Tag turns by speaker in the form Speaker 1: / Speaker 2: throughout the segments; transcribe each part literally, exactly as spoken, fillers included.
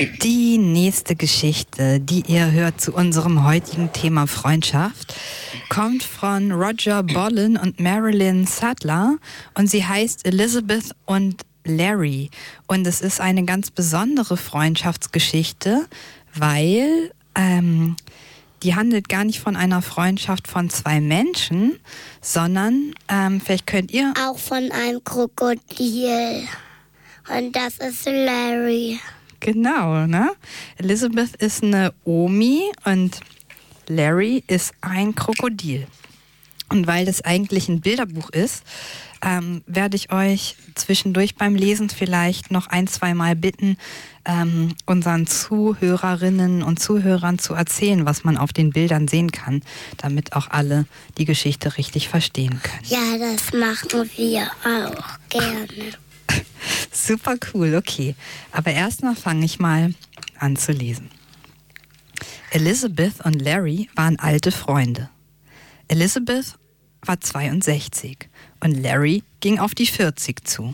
Speaker 1: Die nächste Geschichte, die ihr hört zu unserem heutigen Thema Freundschaft, kommt von Roger Bolin und Marilyn Sadler und sie heißt Elizabeth und Larry. Und es ist eine ganz besondere Freundschaftsgeschichte, weil ähm, die handelt gar nicht von einer Freundschaft von zwei Menschen, sondern ähm, vielleicht könnt ihr...
Speaker 2: Auch von einem Krokodil. Und das ist Larry.
Speaker 1: Genau, ne? Elizabeth ist eine Omi und Larry ist ein Krokodil. Und weil das eigentlich ein Bilderbuch ist, ähm, werde ich euch zwischendurch beim Lesen vielleicht noch ein, zwei Mal bitten, ähm, unseren Zuhörerinnen und Zuhörern zu erzählen, was man auf den Bildern sehen kann, damit auch alle die Geschichte richtig verstehen können.
Speaker 2: Ja, das machen wir auch gerne.
Speaker 1: Super cool, okay. Aber erstmal fange ich mal an zu lesen. Elizabeth und Larry waren alte Freunde. Elizabeth war zweiundsechzig und Larry ging auf die vierzig zu.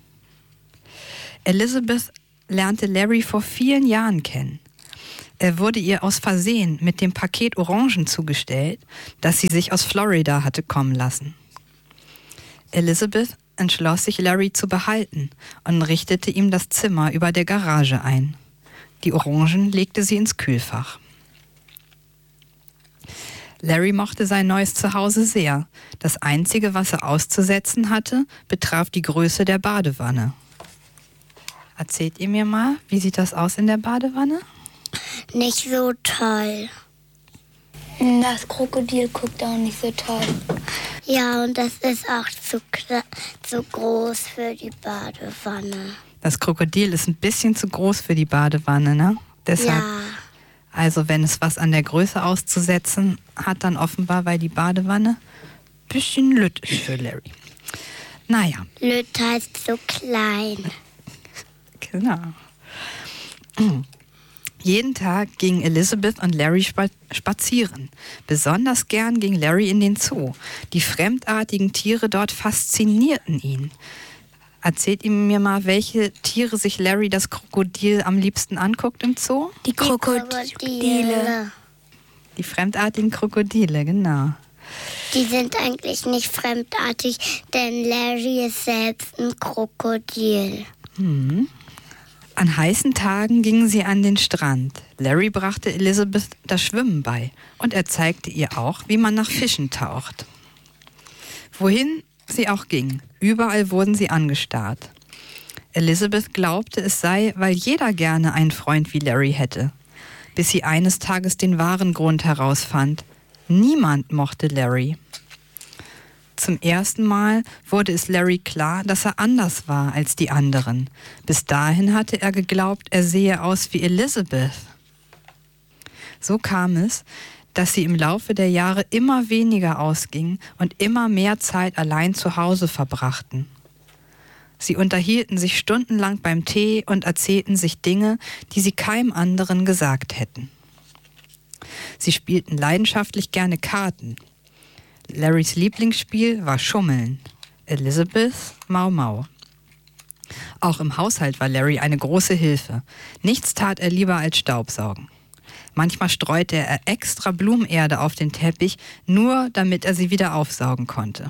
Speaker 1: Elizabeth lernte Larry vor vielen Jahren kennen. Er wurde ihr aus Versehen mit dem Paket Orangen zugestellt, das sie sich aus Florida hatte kommen lassen. Elizabeth entschloss sich, Larry zu behalten und richtete ihm das Zimmer über der Garage ein. Die Orangen legte sie ins Kühlfach. Larry mochte sein neues Zuhause sehr. Das Einzige, was er auszusetzen hatte, betraf die Größe der Badewanne. Erzählt ihr mir mal, wie sieht das aus in der Badewanne?
Speaker 2: Nicht so toll.
Speaker 3: Das Krokodil guckt auch nicht so toll.
Speaker 2: Ja, und das ist auch zu, zu groß für die Badewanne.
Speaker 1: Das Krokodil ist ein bisschen zu groß für die Badewanne, ne? Deshalb,
Speaker 2: ja.
Speaker 1: Also wenn es was an der Größe auszusetzen hat, dann offenbar, weil die Badewanne ein bisschen lütt ist für Larry. Naja.
Speaker 2: Lütt heißt so klein.
Speaker 1: Genau. Mhm. Jeden Tag gingen Elizabeth und Larry spa- spazieren. Besonders gern ging Larry in den Zoo. Die fremdartigen Tiere dort faszinierten ihn. Erzählt ihm mir mal, welche Tiere sich Larry, das Krokodil, am liebsten anguckt im Zoo?
Speaker 3: Die Krokodile.
Speaker 1: Die fremdartigen Krokodile, genau.
Speaker 2: Die sind eigentlich nicht fremdartig, denn Larry ist selbst ein Krokodil.
Speaker 1: Mhm. An heißen Tagen gingen sie an den Strand. Larry brachte Elizabeth das Schwimmen bei und er zeigte ihr auch, wie man nach Fischen taucht. Wohin sie auch ging, überall wurden sie angestarrt. Elizabeth glaubte, es sei, weil jeder gerne einen Freund wie Larry hätte, bis sie eines Tages den wahren Grund herausfand. Niemand mochte Larry. Zum ersten Mal wurde es Larry klar, dass er anders war als die anderen. Bis dahin hatte er geglaubt, er sehe aus wie Elizabeth. So kam es, dass sie im Laufe der Jahre immer weniger ausgingen und immer mehr Zeit allein zu Hause verbrachten. Sie unterhielten sich stundenlang beim Tee und erzählten sich Dinge, die sie keinem anderen gesagt hätten. Sie spielten leidenschaftlich gerne Karten. Larrys Lieblingsspiel war Schummeln, Elizabeth Mau Mau. Auch im Haushalt war Larry eine große Hilfe. Nichts tat er lieber als Staubsaugen. Manchmal streute er extra Blumenerde auf den Teppich, nur damit er sie wieder aufsaugen konnte.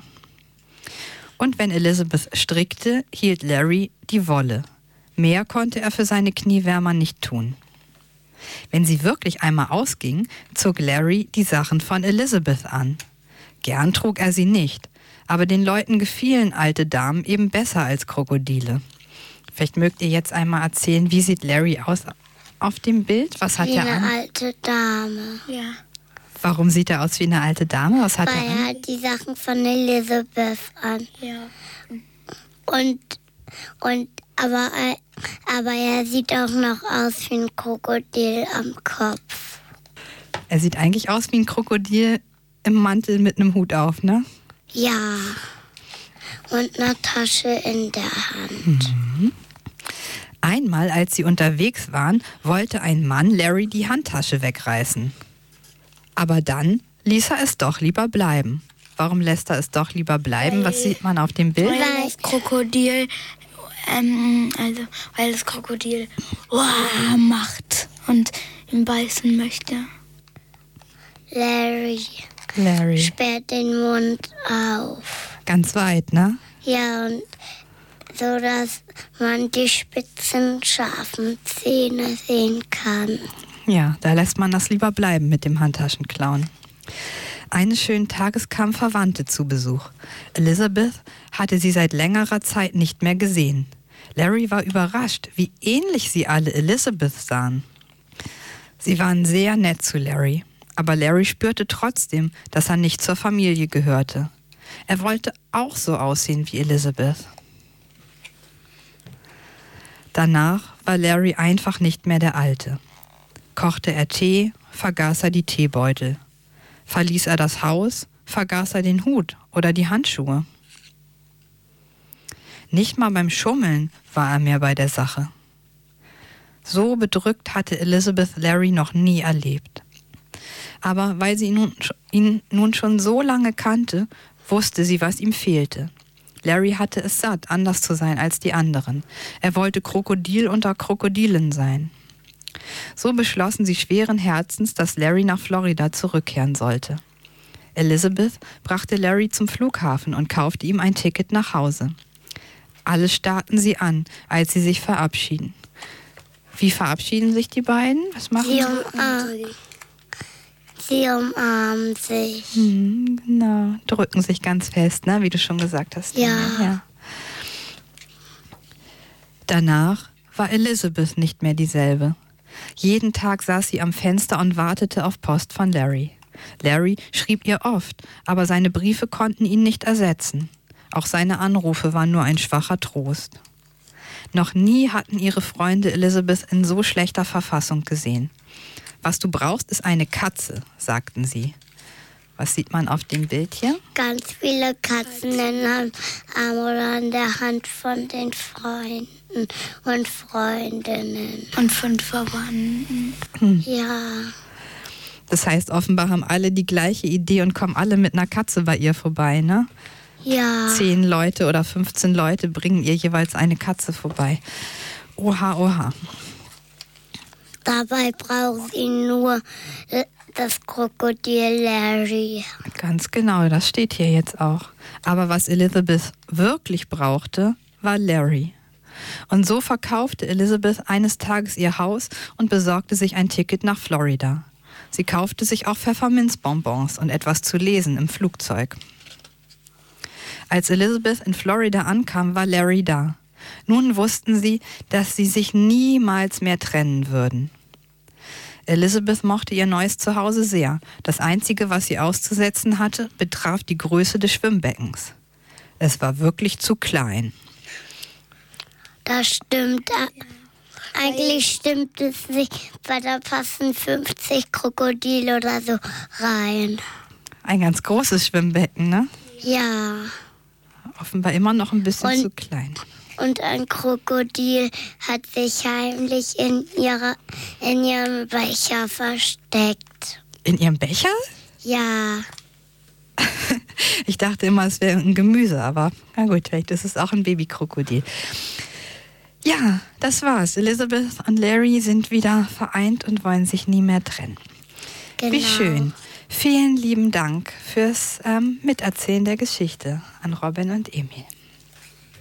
Speaker 1: Und wenn Elizabeth strickte, hielt Larry die Wolle. Mehr konnte er für seine Kniewärmer nicht tun. Wenn sie wirklich einmal ausging, zog Larry die Sachen von Elizabeth an. Gern trug er sie nicht, aber den Leuten gefielen alte Damen eben besser als Krokodile. Vielleicht mögt ihr jetzt einmal erzählen, wie sieht Larry aus auf dem Bild? Was hat
Speaker 2: wie
Speaker 1: er an?
Speaker 2: Wie eine alte Dame.
Speaker 3: Ja.
Speaker 1: Warum sieht er aus wie eine alte Dame? Was hat
Speaker 2: Weil
Speaker 1: er an?
Speaker 2: er hat die Sachen von Elizabeth an.
Speaker 3: Ja.
Speaker 2: Und, und aber, aber er sieht auch noch aus wie ein Krokodil am Kopf.
Speaker 1: Er sieht eigentlich aus wie ein Krokodil im Mantel mit einem Hut auf, ne?
Speaker 2: Ja. Und eine Tasche in der Hand.
Speaker 1: Mhm. Einmal, als sie unterwegs waren, wollte ein Mann Larry die Handtasche wegreißen. Aber dann ließ er es doch lieber bleiben. Warum lässt er es doch lieber bleiben? Was sieht man auf dem Bild?
Speaker 3: Weil das Krokodil Ähm, also, weil das Krokodil Uah macht und ihn beißen möchte.
Speaker 2: Larry
Speaker 1: Larry.
Speaker 2: sperrt den Mund auf.
Speaker 1: Ganz weit, ne?
Speaker 2: Ja, und so, dass man die spitzen, scharfen Zähne sehen kann.
Speaker 1: Ja, da lässt man das lieber bleiben mit dem Handtaschenklauen. Eines schönen Tages kamen Verwandte zu Besuch. Elizabeth hatte sie seit längerer Zeit nicht mehr gesehen. Larry war überrascht, wie ähnlich sie alle Elizabeth sahen. Sie waren sehr nett zu Larry, aber Larry spürte trotzdem, dass er nicht zur Familie gehörte. Er wollte auch so aussehen wie Elizabeth. Danach war Larry einfach nicht mehr der Alte. Kochte er Tee, vergaß er die Teebeutel. Verließ er das Haus, vergaß er den Hut oder die Handschuhe. Nicht mal beim Schummeln war er mehr bei der Sache. So bedrückt hatte Elizabeth Larry noch nie erlebt. Aber weil sie ihn nun, ihn nun schon so lange kannte, wusste sie, was ihm fehlte. Larry hatte es satt, anders zu sein als die anderen. Er wollte Krokodil unter Krokodilen sein. So beschlossen sie schweren Herzens, dass Larry nach Florida zurückkehren sollte. Elizabeth brachte Larry zum Flughafen und kaufte ihm ein Ticket nach Hause. Alle starrten sie an, als sie sich verabschieden. Wie verabschieden sich die beiden? Was machen
Speaker 2: Sie,
Speaker 1: sie?
Speaker 2: umarmen, sie umarmen sich.
Speaker 1: Hm, genau, drücken sich ganz fest, ne? Wie du schon gesagt hast.
Speaker 2: Ja.
Speaker 1: ja. Danach war Elizabeth nicht mehr dieselbe. Jeden Tag saß sie am Fenster und wartete auf Post von Larry. Larry schrieb ihr oft, aber seine Briefe konnten ihn nicht ersetzen. Auch seine Anrufe waren nur ein schwacher Trost. Noch nie hatten ihre Freunde Elizabeth in so schlechter Verfassung gesehen. Was du brauchst, ist eine Katze, sagten sie. Was sieht man auf dem Bild hier?
Speaker 2: Ganz viele Katzen in einem Arm oder an der Hand von den Freunden und Freundinnen.
Speaker 3: Und von Verwandten.
Speaker 2: Ja,
Speaker 1: Das heißt, offenbar haben alle die gleiche Idee und kommen alle mit einer Katze bei ihr vorbei, ne?
Speaker 2: ja.
Speaker 1: Zehn Leute oder fünfzehn Leute bringen ihr jeweils eine Katze vorbei. Oha, oha.
Speaker 2: Dabei braucht sie nur äh, das Krokodil Larry.
Speaker 1: Ganz genau, das steht hier jetzt auch. Aber was Elizabeth wirklich brauchte, war Larry. Und so verkaufte Elizabeth eines Tages ihr Haus und besorgte sich ein Ticket nach Florida. Sie kaufte sich auch Pfefferminzbonbons und etwas zu lesen im Flugzeug. Als Elizabeth in Florida ankam, war Larry da. Nun wussten sie, dass sie sich niemals mehr trennen würden. Elizabeth mochte ihr neues Zuhause sehr. Das Einzige, was sie auszusetzen hatte, betraf die Größe des Schwimmbeckens. Es war wirklich zu klein.
Speaker 2: Das stimmt. Eigentlich stimmt es nicht, weil da passen fünfzig Krokodile oder so rein.
Speaker 1: Ein ganz großes Schwimmbecken, ne?
Speaker 2: Ja.
Speaker 1: Offenbar immer noch ein bisschen
Speaker 2: Und-
Speaker 1: zu klein.
Speaker 2: Und ein Krokodil hat sich heimlich in, ihrer, in ihrem Becher versteckt.
Speaker 1: In ihrem Becher?
Speaker 2: Ja.
Speaker 1: Ich dachte immer, es wäre ein Gemüse, aber na gut, vielleicht ist es auch ein Babykrokodil. Ja, das war's. Elizabeth und Larry sind wieder vereint und wollen sich nie mehr trennen.
Speaker 2: Genau.
Speaker 1: Wie schön. Vielen lieben Dank fürs ähm, Miterzählen der Geschichte an Robin und Emil.